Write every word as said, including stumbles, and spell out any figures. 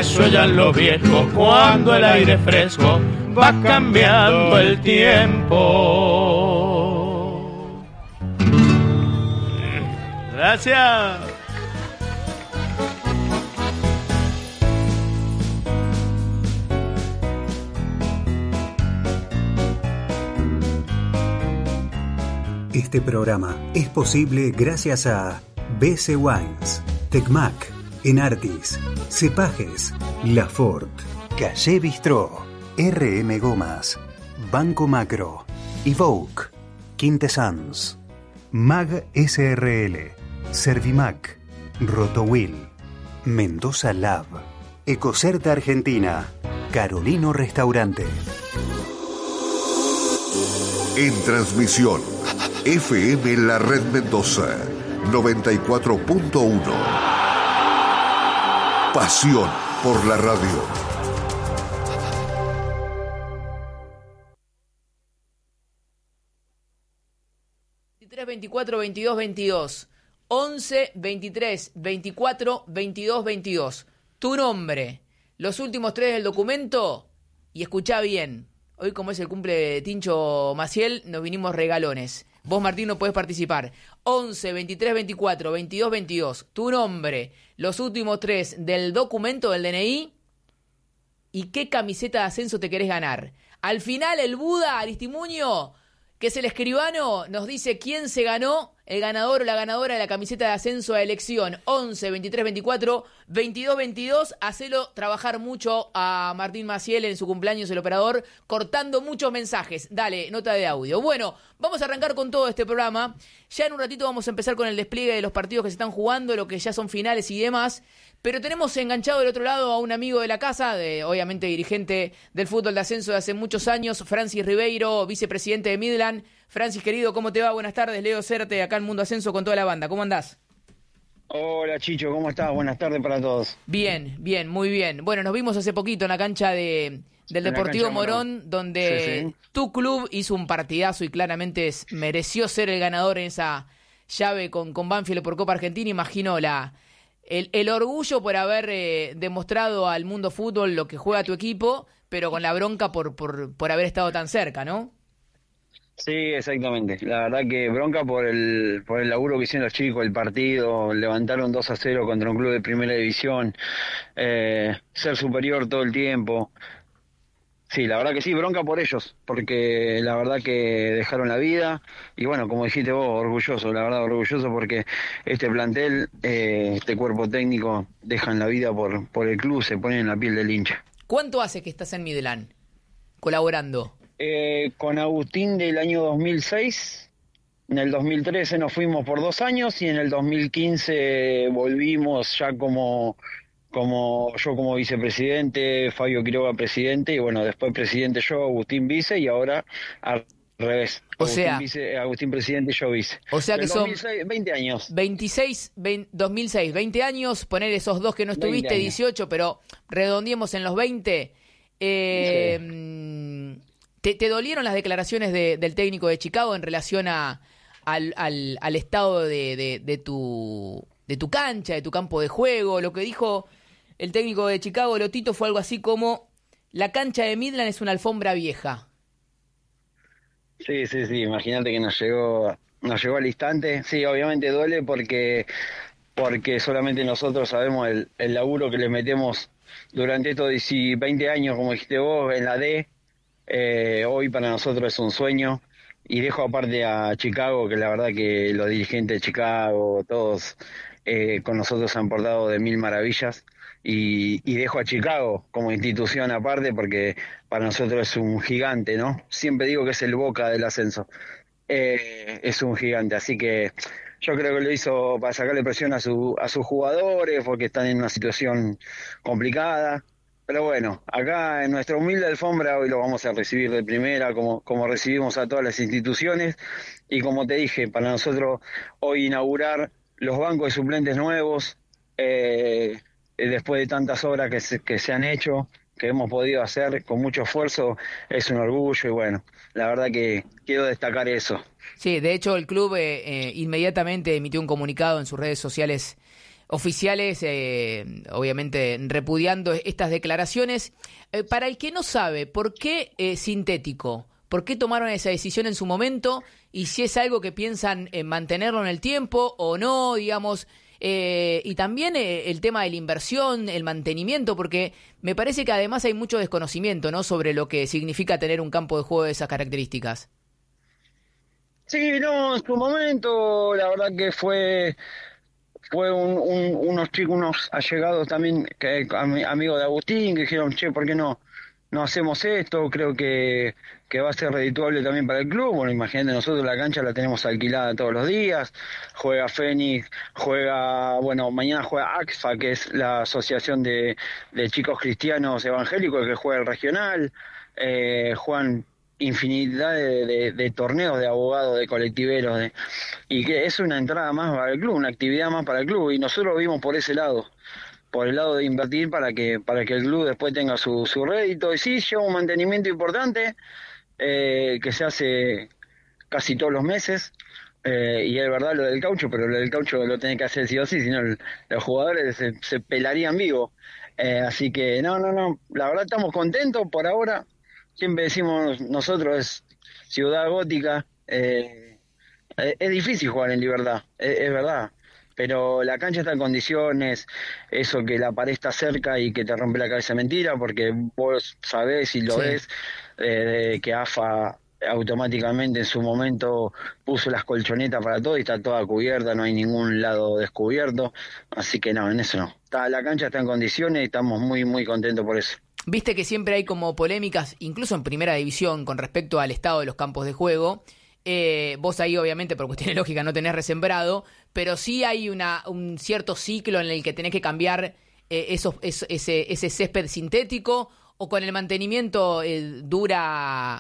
eso oyan los viejos cuando el aire fresco va cambiando el tiempo. Gracias. Este programa es posible gracias a B C Wines, Tecmac, Enartis, Cepages, Lafort, Calle Bistró, R M Gomas, Banco Macro, Evoque, Quintessence, Mag S R L, Servimac, Rotowil, Mendoza Lab, Ecocerta Argentina, Carolino Restaurante. En transmisión, F M La Red Mendoza, noventa y cuatro punto uno. Pasión por la radio. veintitrés, veinticuatro, veintidós, veintidós. once, veintitrés, veinticuatro, veintidós, veintidós. Tu nombre, los últimos tres del documento y escuchá bien. Hoy, como es el cumple de Tincho Maciel, nos vinimos regalones. Vos, Martín, no podés participar. once, veintitrés, veinticuatro, veintidós, veintidós. Tu nombre, los últimos tres del documento del D N I y qué camiseta de ascenso te querés ganar. Al final, el Buda Aristimuño, que es el escribano, nos dice quién se ganó, el ganador o la ganadora de la camiseta de ascenso a elección. once, veintitrés, veinticuatro, veintidós, veintidós. Hacelo trabajar mucho a Martín Maciel en su cumpleaños, el operador, cortando muchos mensajes. Dale, nota de audio. Bueno, vamos a arrancar con todo este programa. Ya en un ratito vamos a empezar con el despliegue de los partidos que se están jugando, lo que ya son finales y demás. Pero tenemos enganchado del otro lado a un amigo de la casa, de, obviamente dirigente del fútbol de ascenso de hace muchos años, Francis Ribeiro, vicepresidente de Midland. Francis, querido, ¿cómo te va? Buenas tardes. Leo Certe, acá en Mundo Ascenso con toda la banda. ¿Cómo andás? Hola, Chicho, ¿cómo estás? Buenas tardes para todos. Bien, bien, muy bien. Bueno, nos vimos hace poquito en la cancha de, del Deportivo Morón, Morón, donde sí, sí. tu club hizo un partidazo y claramente es, mereció ser el ganador en esa llave con, con Banfield por Copa Argentina. Imagino la... El, el orgullo por haber eh, demostrado al mundo fútbol lo que juega tu equipo, pero con la bronca por, por, por haber estado tan cerca, ¿no? Sí, exactamente. La verdad que bronca por el por el laburo que hicieron los chicos, el partido, levantaron dos a cero contra un club de primera división, eh, ser superior todo el tiempo. Sí, la verdad que sí, bronca por ellos, porque la verdad que dejaron la vida y bueno, como dijiste vos, orgulloso, la verdad orgulloso porque este plantel, eh, este cuerpo técnico dejan la vida por, por el club, se ponen en la piel del hincha. ¿Cuánto hace que estás en Midland colaborando? Eh, con Agustín del año dos mil seis, en el dos mil trece nos fuimos por dos años y en el dos mil quince volvimos ya como... como yo como vicepresidente, Fabio Quiroga presidente, y bueno, después presidente yo, Agustín vice, y ahora al revés. O Agustín sea, vice, Agustín presidente, yo vice. O sea que Del son dos mil seis, veinte años. veintiséis, veinte, dos mil seis, veinte años, poner esos dos que no estuviste, dieciocho, pero redondeemos en los veinte. Eh, sí. ¿te, ¿Te dolieron las declaraciones de, del técnico de Chicago en relación a, al, al, al estado de, de, de, tu, de tu cancha, de tu campo de juego? Lo que dijo el técnico de Chicago, Lotito, fue algo así como: la cancha de Midland es una alfombra vieja. Sí, sí, sí, imagínate que nos llegó, nos llegó al instante. Sí, obviamente duele porque, porque solamente nosotros sabemos el, el laburo que le metemos durante estos veinte años, como dijiste vos, en la D. Eh, hoy para nosotros es un sueño. Y dejo aparte a Chicago, que la verdad que los dirigentes de Chicago, todos eh, con nosotros se han portado de mil maravillas. Y, y dejo a Chicago como institución aparte porque para nosotros es un gigante, ¿no? Siempre digo que es el Boca del ascenso. Eh, es un gigante, así que yo creo que lo hizo para sacarle presión a, su, a sus jugadores porque están en una situación complicada. Pero bueno, acá en nuestra humilde alfombra hoy lo vamos a recibir de primera, como, como recibimos a todas las instituciones. Y como te dije, para nosotros hoy inaugurar los bancos de suplentes nuevos, eh, después de tantas obras que se, que se han hecho, que hemos podido hacer con mucho esfuerzo, es un orgullo y bueno, la verdad que quiero destacar eso. Sí, de hecho el club eh, eh, inmediatamente emitió un comunicado en sus redes sociales oficiales, eh, obviamente repudiando estas declaraciones. Eh, para el que no sabe, ¿por qué eh, sintético? ¿Por qué tomaron esa decisión en su momento? Y si es algo que piensan eh, mantenerlo en el tiempo o no, digamos. Eh, y también eh, el tema de la inversión, el mantenimiento, porque me parece que además hay mucho desconocimiento, ¿no?, sobre lo que significa tener un campo de juego de esas características. Sí, no, en su momento, la verdad que fue fue un, un, unos chicos, unos allegados también, que amigos de Agustín, que dijeron, che, ¿por qué no no hacemos esto? Creo que, que va a ser redituable también para el club. Bueno, imagínate, nosotros la cancha la tenemos alquilada todos los días, juega Fénix, juega, bueno, mañana juega A C F A, que es la Asociación de, de Chicos Cristianos Evangélicos, que juega el regional, eh, juegan infinidad de, de, de torneos de abogados, de colectiveros, de, y que es una entrada más para el club, una actividad más para el club, y nosotros lo vimos por ese lado, por el lado de invertir para que para que el club después tenga su, su rédito, y sí, lleva un mantenimiento importante, eh, que se hace casi todos los meses, eh, y es verdad lo del caucho, pero lo del caucho lo tenés que hacer sí o sí, si no el, los jugadores se, se pelarían vivos, eh, así que no, no, no, la verdad estamos contentos por ahora. Siempre decimos nosotros, es ciudad gótica, eh, es, es difícil jugar en Libertad, es, es verdad, pero la cancha está en condiciones, eso que la pared está cerca y que te rompe la cabeza, mentira, porque vos sabés y lo Sí. ves, eh, que A F A automáticamente en su momento puso las colchonetas para todo y está toda cubierta, no hay ningún lado descubierto, así que no, en eso no. Está, la cancha está en condiciones y estamos muy, muy contentos por eso. Viste que siempre hay como polémicas, incluso en primera división, con respecto al estado de los campos de juego. Eh, vos ahí, obviamente, por cuestiones lógicas, no tenés resembrado, pero sí hay una un cierto ciclo en el que tenés que cambiar eh, esos, es, ese, ese césped sintético, o con el mantenimiento eh, dura